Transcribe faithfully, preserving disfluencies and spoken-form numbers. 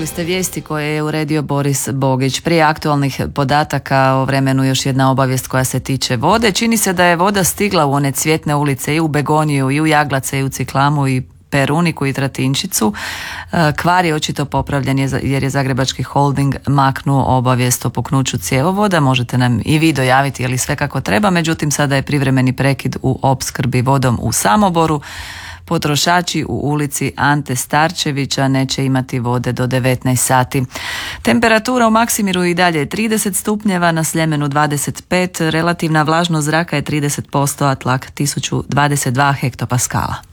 ste vijesti koje je uredio Boris Bogić. Prije aktualnih podataka o vremenu još jedna obavijest koja se tiče vode. Čini se da je voda stigla u one Cvjetne ulice i u Begoniju i u Jaglace i u Ciklamu i Peruniku i Tratinčicu. Kvar je očito popravljen jer je Zagrebački holding maknuo obavijest o puknuću cjevovoda. Možete nam i vi dojaviti je li sve kako treba, međutim sada je privremeni prekid u opskrbi vodom u Samoboru. Potrošači u ulici Ante Starčevića neće imati vode do devetnaest sati. Temperatura u Maksimiru i dalje je trideset stupnjeva, na Sljemenu dvadeset pet, relativna vlažnost zraka je trideset posto, a tlak tisuću dvadeset dva hektopaskala.